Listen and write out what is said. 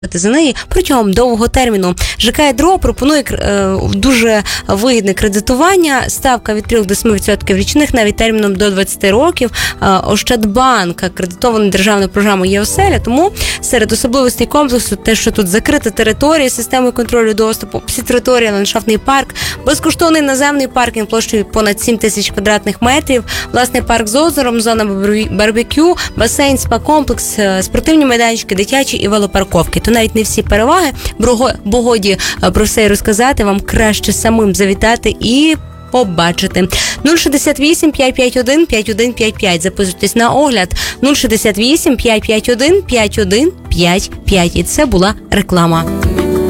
за неї протягом довгого терміну. ЖК «Ядро» пропонує дуже вигідне кредитування, ставка від 3 до 7% річних, навіть терміном до 20 років. Ощадбанк акредитований державною програмою «Є-оселя», тому серед особливостей комплексу те, що тут закрита територія з системою контролю доступу, всі території, ландшафтний парк, безкоштовний наземний паркінг площею понад 7 тисяч квадратних метрів, власний парк з озером, зона барбекю, басейн, спа-комплекс, спортивні майданчики, дитячі і велопарковки. То навіть не всі переваги, бо годі про все і розказати, вам краще самим завітати і побачити. 068 551 5155. Записуйтесь на огляд. 068 551 5155. І це була реклама.